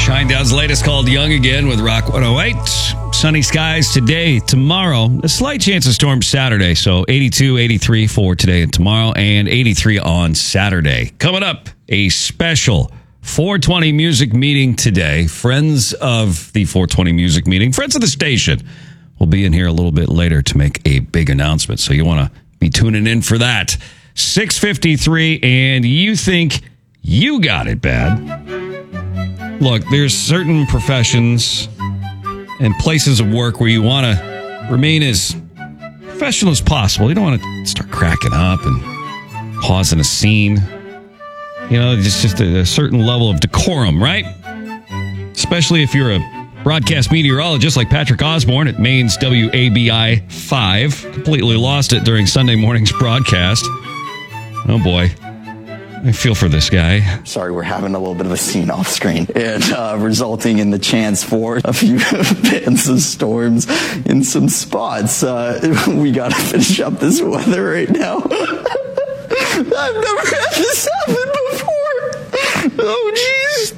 Shinedown's latest called Young Again with Rock 108. Sunny skies today, tomorrow. A slight chance of storms Saturday. So 82, 83 for today and tomorrow, and 83 on Saturday. Coming up, a special 420 music meeting today. Friends of the 420 music meeting, friends of the station, will be in here a little bit later to make a big announcement. So you want to be tuning in for that. 6:53, and you think you got it bad. Look, there's certain professions and places of work where you want to remain as professional as possible. You don't want to start cracking up and causing a scene. You know, it's just a certain level of decorum, right? Especially if you're a broadcast meteorologist like Patrick Osborne at Maine's WABI 5. Completely lost it during Sunday morning's broadcast. Oh, boy. I feel for this guy. Sorry, we're having a little bit of a scene off screen. And resulting in the chance for a few bands of storms in some spots. We got to finish up this weather right now. I've never had this happen before. Oh, jeez.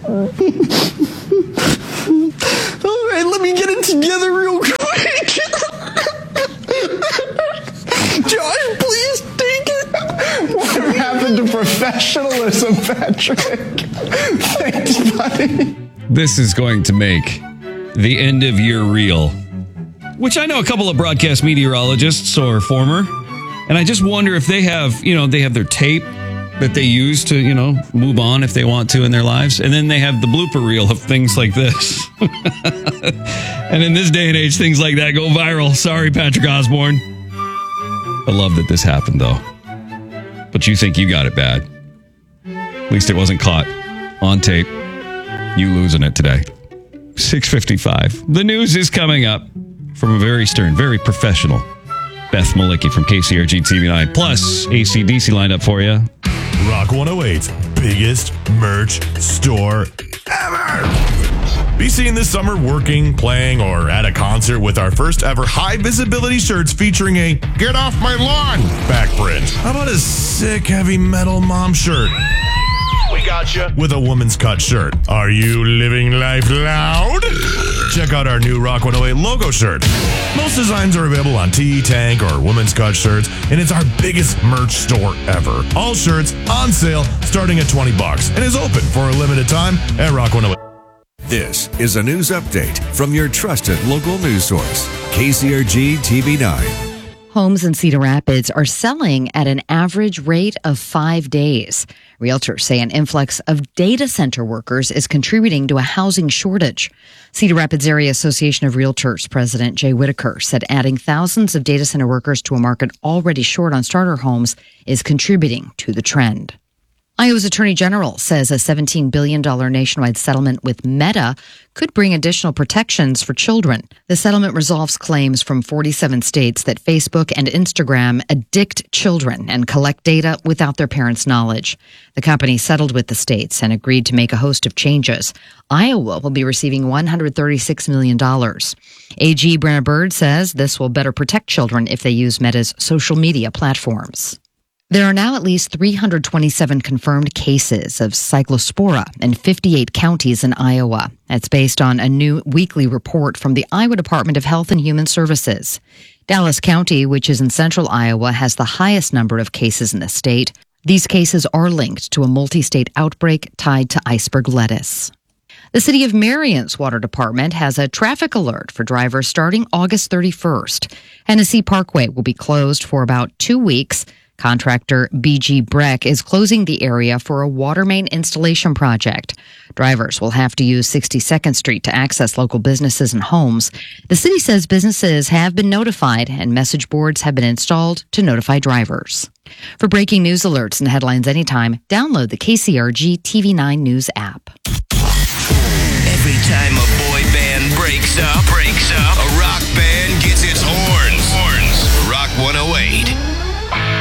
All right, let me get it together real quick. Josh, please take it. What happened to professionalism, Patrick? Thanks, buddy. This is going to make the end of year reel, which I know a couple of broadcast meteorologists or former, and I just wonder if they have, they have their tape that they use to, move on if they want to in their lives. And then they have the blooper reel of things like this. And in this day and age, things like that go viral. Sorry, Patrick Osborne. I love that this happened, though. But you think you got it bad. At least it wasn't caught on tape. You losing it today. 6:55. The news is coming up from a very stern, very professional Beth Malicki from KCRG TV9. Plus, AC/DC lined up for you. Rock 108's biggest merch store ever. Be seen this summer working, playing, or at a concert with our first ever high visibility shirts featuring a "Get Off My Lawn" backprint. How about a sick heavy metal mom shirt? We got you. With a woman's cut shirt. Are you living life loud? Check out our new Rock 108 logo shirt. Most designs are available on Tee, Tank, or women's cut shirts, and it's our biggest merch store ever. All shirts on sale starting at $20 and is open for a limited time at Rock 108. This is a news update from your trusted local news source, KCRG TV9. Homes in Cedar Rapids are selling at an average rate of 5 days. Realtors say an influx of data center workers is contributing to a housing shortage. Cedar Rapids Area Association of Realtors President Jay Whitaker said adding thousands of data center workers to a market already short on starter homes is contributing to the trend. Iowa's Attorney General says a $17 billion nationwide settlement with Meta could bring additional protections for children. The settlement resolves claims from 47 states that Facebook and Instagram addict children and collect data without their parents' knowledge. The company settled with the states and agreed to make a host of changes. Iowa will be receiving $136 million. AG Brenna Bird says this will better protect children if they use Meta's social media platforms. There are now at least 327 confirmed cases of cyclospora in 58 counties in Iowa. That's based on a new weekly report from the Iowa Department of Health and Human Services. Dallas County, which is in central Iowa, has the highest number of cases in the state. These cases are linked to a multi-state outbreak tied to iceberg lettuce. The City of Marion's Water Department has a traffic alert for drivers starting August 31st. Hennessy Parkway will be closed for about 2 weeks. Contractor BG Breck is closing the area for a water main installation project. Drivers will have to use 62nd Street to access local businesses and homes. The city says businesses have been notified and message boards have been installed to notify drivers. For breaking news alerts and headlines anytime, download the KCRG TV9 News app. Every time a